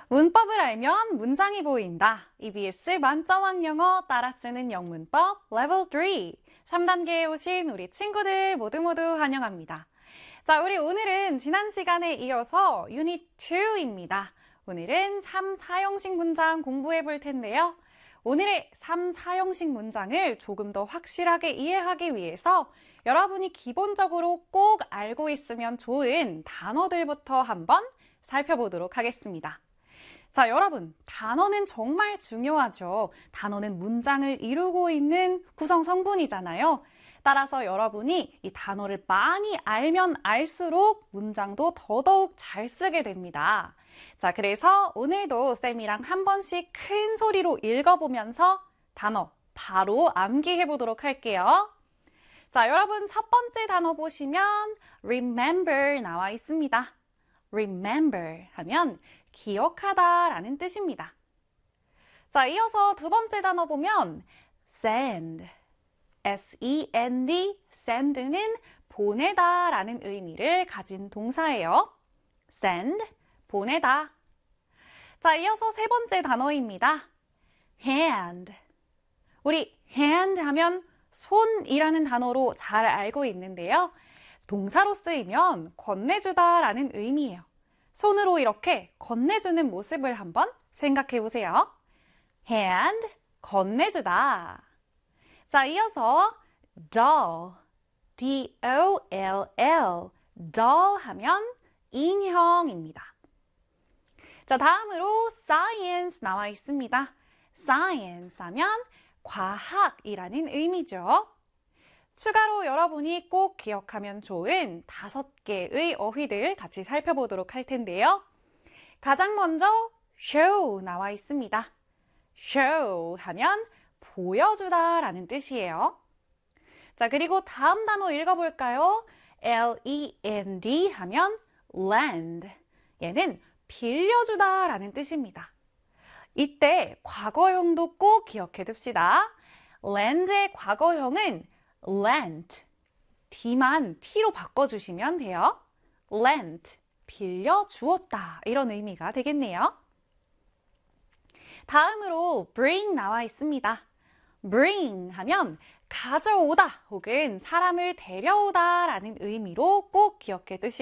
문법을 알면 문장이 보인다. EBS 만점왕 영어 따라 쓰는 영문법 레벨 3. 3단계에 오신 우리 친구들 모두 환영합니다. 자, 우리 오늘은 지난 시간에 이어서 유닛 2입니다. 오늘은 3, 4형식 문장 공부해 볼 텐데요. 오늘의 3, 4형식 문장을 조금 더 확실하게 이해하기 위해서 여러분이 기본적으로 꼭 알고 있으면 좋은 단어들부터 한번 살펴보도록 하겠습니다. 자, 여러분, 단어는 정말 중요하죠. 단어는 문장을 이루고 있는 구성 성분이잖아요. 따라서 여러분이 이 단어를 많이 알면 알수록 문장도 더더욱 잘 쓰게 됩니다. 자, 그래서 오늘도 쌤이랑 한 번씩 큰 소리로 읽어보면서 단어 바로 암기해 보도록 할게요. 자, 여러분 첫 번째 단어 보시면 remember 나와 있습니다. remember 하면 기억하다 라는 뜻입니다. 자, 이어서 두 번째 단어 보면 send, S-E-N-D, send는 보내다 라는 의미를 가진 동사예요. send, 보내다. 자, 이어서 세 번째 단어입니다. hand. 우리 hand 하면 손이라는 단어로 잘 알고 있는데요. 동사로 쓰이면 건네주다 라는 의미예요. 손으로 이렇게 건네주는 모습을 한번 생각해 보세요. hand, 건네주다. 자, 이어서 doll, D-O-L-L, doll 하면 인형입니다. 자, 다음으로 science 나와 있습니다. science 하면 과학이라는 의미죠. 추가로 여러분이 꼭 기억하면 좋은 5개의 어휘들 같이 살펴보도록 할 텐데요. 가장 먼저 show 나와 있습니다. show 하면 보여주다 라는 뜻이에요. 자, 그리고 다음 단어 읽어볼까요? L-E-N-D 하면 lend. 얘는 빌려주다 라는 뜻입니다. 이때 과거형도 꼭 기억해 둡시다. lend의 과거형은 lent. D만 T로 바꿔주시면 돼요. lent, 빌려주었다. 이런 의미가 되겠네요. 다음으로 bring 나와 있습니다. bring 하면 가져오다 혹은 사람을 데려오다 라는 의미로 꼭 기억해 두시고요.